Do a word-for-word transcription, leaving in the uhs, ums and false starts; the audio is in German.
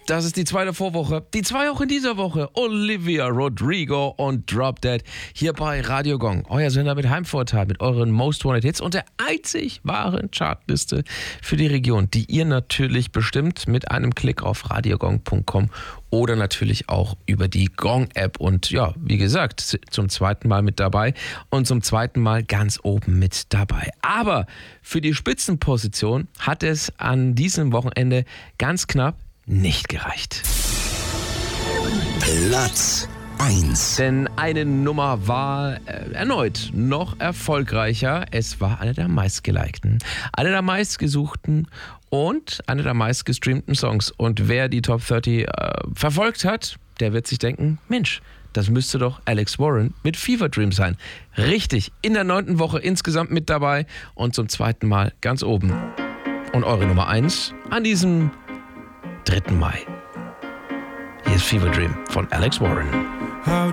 Das ist die zweite Vorwoche. Die zwei auch in dieser Woche. Olivia Rodrigo und Drop Dead hier bei Radio Gong. Euer Sender mit Heimvorteil, mit euren Most Wanted Hits und der einzig wahren Chartliste für die Region, die ihr natürlich bestimmt mit einem Klick auf radiogong punkt com oder natürlich auch über die Gong-App. Und ja, wie gesagt, zum zweiten Mal mit dabei und zum zweiten Mal ganz oben mit dabei. Aber für die Spitzenposition hat es an diesem Wochenende ganz knapp nicht gereicht. Platz eins. Denn eine Nummer war äh, erneut noch erfolgreicher. Es war eine der meistgelikten, eine der meistgesuchten und eine der meistgestreamten Songs. Und wer die Top dreißig äh, verfolgt hat, der wird sich denken, Mensch, das müsste doch Alex Warren mit Fever Dream sein. Richtig, in der neunten Woche insgesamt mit dabei und zum zweiten Mal ganz oben. Und eure Nummer eins an diesem dritten Mai. Hier ist Fever Dream von Alex Warren. How